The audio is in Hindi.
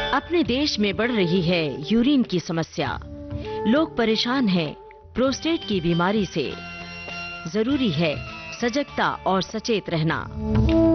अपने देश में बढ़ रही है यूरिन की समस्या। लोग परेशान हैं प्रोस्टेट की बीमारी से। जरूरी है सजगता और सचेत रहना।